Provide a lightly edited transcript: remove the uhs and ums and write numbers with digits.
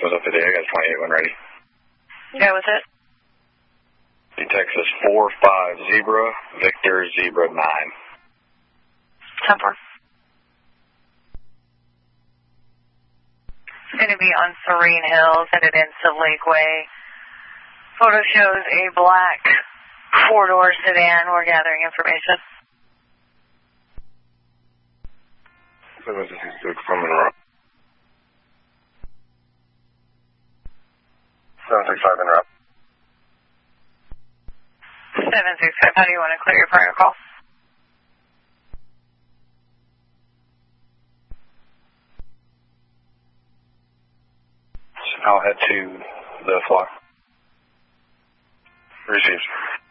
was up today. I got a 28 one ready. Yeah, what's it? Texas 45 Zebra, Victor Zebra 9. 10-4. It's going to be on Serene Hills, headed into Lakeway. Photo shows a black four-door sedan. We're gathering information. From Monroe. 765 in route. 765, how do you want to clear your prior call? I'll head to the floor. Received.